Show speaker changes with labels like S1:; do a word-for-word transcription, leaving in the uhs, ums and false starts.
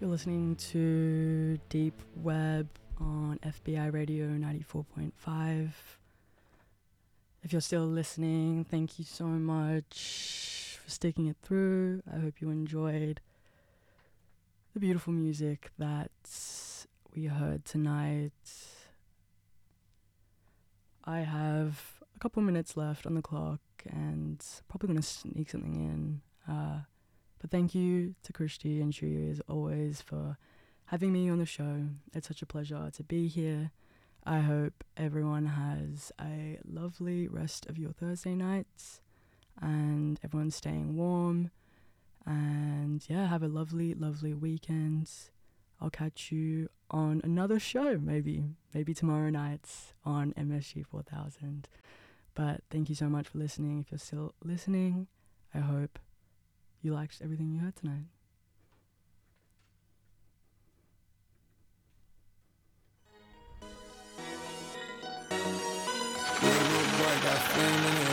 S1: You're listening to Deep Web on F B I Radio ninety-four point five. If you're still listening, thank you so much for sticking it through. I hope you enjoyed the beautiful music that we heard tonight. I have a couple minutes left on the clock and probably going to sneak something in. Uh, but thank you to Christy and Shuyu as always for having me on the show. It's such a pleasure to be here. I hope everyone has a lovely rest of your Thursday nights and everyone's staying warm. And yeah, have a lovely, lovely weekend. I'll catch you on another show, maybe, maybe tomorrow night on M S G four thousand. But thank you so much for listening. If you're still listening, I hope you liked everything you heard tonight.
S2: Boy, got flame in it.